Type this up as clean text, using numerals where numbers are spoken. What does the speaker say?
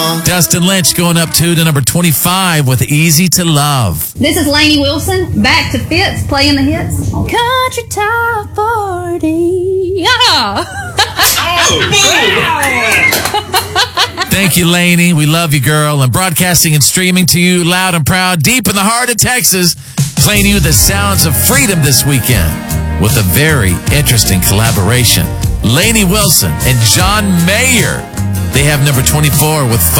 Dustin Lynch going up to number 25 with Easy to Love. This is Lainey Wilson, back to Fitz, playing the hits on Country Top 40. Yeah. Thank you, Lainey. We love you, girl. And broadcasting and streaming to you loud and proud, deep in the heart of Texas, playing you the sounds of freedom this weekend with a very interesting collaboration. Lainey Wilson and John Mayer. They have number 24 with